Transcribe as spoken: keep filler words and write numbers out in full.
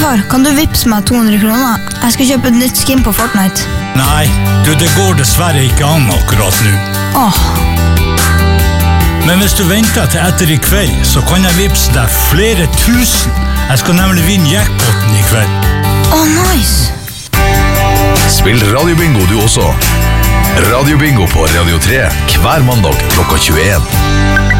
Far, kan du vippse meg to hundre kroner? Jeg skal kjøpe et nytt skin på Fortnite. Nei, du, det går dessverre ikke an akkurat nå. Åh. Men hvis du venter til etter i kveld, så kan jeg vippse deg flere tusen. Jeg skal nemlig vinne jackpoten i kveld. Åh, nice. Spill Radio Bingo du også. Radio Bingo på Radio tre hver mandag klokka tjueen.